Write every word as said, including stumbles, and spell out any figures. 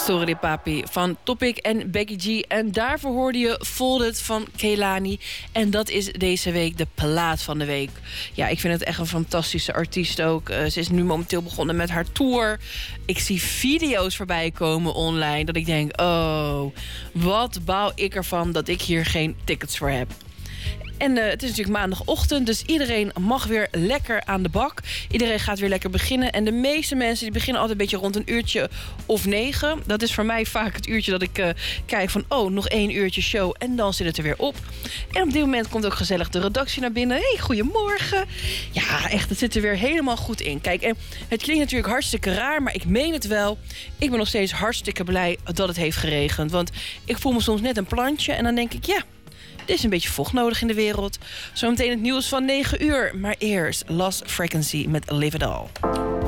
Sorry Papi van Topic en Becky G. En daarvoor hoorde je Folded van Kehlani. En dat is deze week de plaat van de week. Ja, ik vind het echt een fantastische artiest ook. Uh, ze is nu momenteel begonnen met haar tour. Ik zie video's voorbij komen online dat ik denk, oh, wat bouw ik ervan dat ik hier geen tickets voor heb. En uh, het is natuurlijk maandagochtend, dus iedereen mag weer lekker aan de bak. Iedereen gaat weer lekker beginnen. En de meeste mensen die beginnen altijd een beetje rond een uurtje of negen. Dat is voor mij vaak het uurtje dat ik uh, kijk van, oh, nog één uurtje show en dan zit het er weer op. En op dit moment komt ook gezellig de redactie naar binnen. Hey, goedemorgen. Ja, echt, het zit er weer helemaal goed in. Kijk, en het klinkt natuurlijk hartstikke raar, maar ik meen het wel. Ik ben nog steeds hartstikke blij dat het heeft geregend. Want ik voel me soms net een plantje en dan denk ik, ja, er is een beetje vocht nodig in de wereld. Zometeen het nieuws van negen uur. Maar eerst Lost Frequency met Live It All.